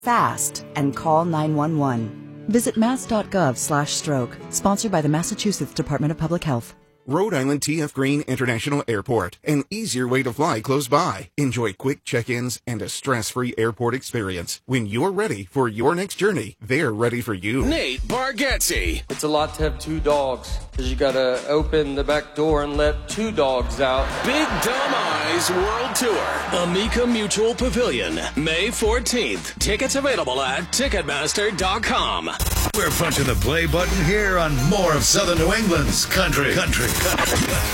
fast and call 911. Visit mass.gov/stroke, sponsored by the Massachusetts Department of Public Health. Rhode Island T.F. Green International Airport, an easier way to fly close by. Enjoy quick check-ins and a stress-free airport experience. When you're ready for your next journey, they're ready for you. Nate Bargatze. It's a lot to have two dogs, because you gotta open the back door and let two dogs out. Big Dumb Eyes World Tour. Amica Mutual Pavilion, May 14th. Tickets available at Ticketmaster.com. We're punching the play button here on more of Southern New England's country.